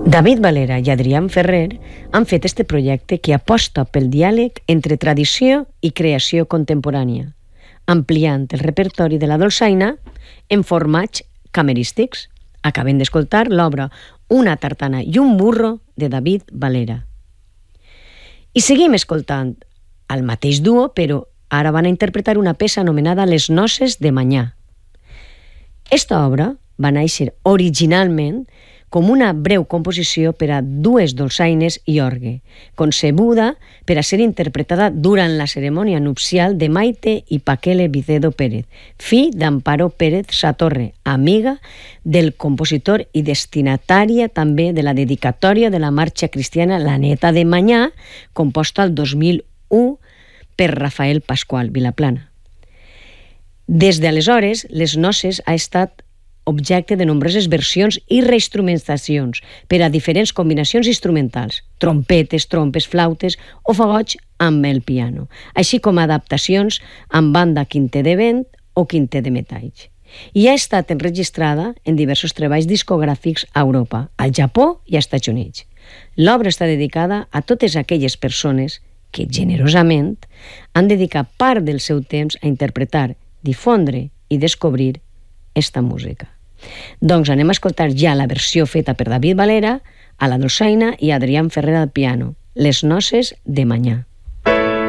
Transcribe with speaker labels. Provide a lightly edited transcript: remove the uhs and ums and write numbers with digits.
Speaker 1: David Valera i Adrián Ferrer han fet este projecte que aposta pel diàleg entre tradició i creació contemporània, ampliant el repertori de la dolçaina en formats camerístics. Acabem d'escoltar l'obra Una tartana i un burro de David Valera. I seguim escoltant el mateix duo, però ara van a interpretar una peça anomenada Les noces de Manyà. Esta obra va néixer originalment com una breu composició per a dues dolçaines i orgue, concebuda per a ser interpretada durant la cerimònia nupcial de Maite i Paquele Vicedo Pérez, fill d'Amparo Pérez Satorre, amiga del compositor i destinatària també de la dedicatòria de la marxa cristiana La neta de Manyà, composta el 2001 per Rafael Pasqual Vilaplana. Des d'aleshores, Les noces ha estat objecte de nombroses versions i reinstrumentacions per a diferents combinacions instrumentals, trompetes, trompes, flautes o fagots amb el piano, així com adaptacions amb banda quintet de vent o quintet de metalls. I ha estat enregistrada en diversos treballs discogràfics a Europa, al Japó i als Estats Units. L'obra està dedicada a totes aquelles persones que, generosament, han dedicat part del seu temps a interpretar, difondre i descobrir esta música. Doncs anem a escoltar ja la versió feta per David Valera a la dolçaina i Adrián Ferrer al piano, Les noces de Manyà.